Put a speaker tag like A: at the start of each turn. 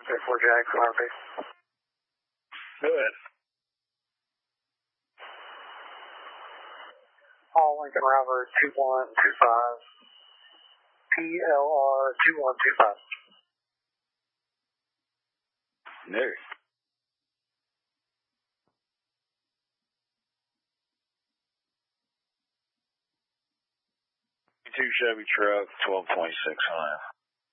A: 4 Jack, RP.
B: Go ahead.
A: All Lincoln Rover 2125. PLR 2125.
B: No. 2 Chevy truck, 12.6 on